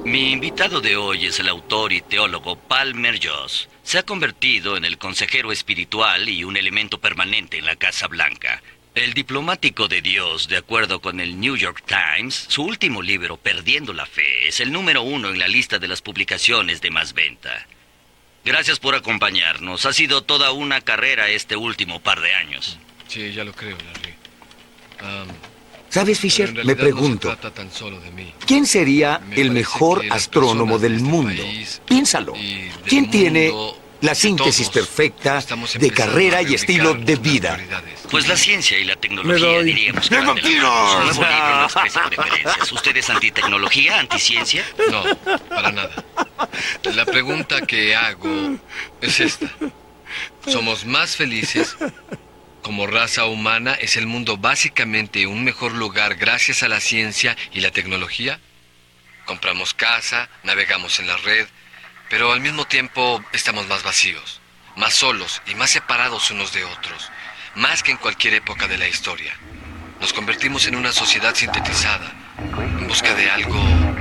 Mi invitado de hoy es el autor y teólogo Palmer Joss. Se ha convertido en el consejero espiritual y un elemento permanente en la Casa Blanca. El diplomático de Dios, de acuerdo con el New York Times, su último libro, Perdiendo la Fe, es el número 1 en la lista de las publicaciones de más venta. Gracias por acompañarnos. Ha sido toda una carrera este último par de años. Sí, ya lo creo, Larry. ¿Sabes, Pero Fisher? en Me realidad pregunto, no se trata tan solo de mí. ¿quién sería Me el parece mejor que las astrónomo personas del de este mundo? país Piénsalo. y del ¿Quién tiene mundo, la que síntesis todos perfecta estamos de empezando carrera a y estilo reubicar de las vida? prioridades. Pues la ciencia y la Me tecnología doy. diríamos que van de la mano. Su nuevo libro lo expresa preferencias. ¿Usted es antitecnología, anticiencia? No, para nada. La pregunta que hago es esta. ¿Somos más felices? Como raza humana, ¿es el mundo básicamente un mejor lugar gracias a la ciencia y la tecnología? Compramos casa, navegamos en la red, pero al mismo tiempo estamos más vacíos, más solos y más separados unos de otros, más que en cualquier época de la historia. Nos convertimos en una sociedad sintetizada, en busca de algo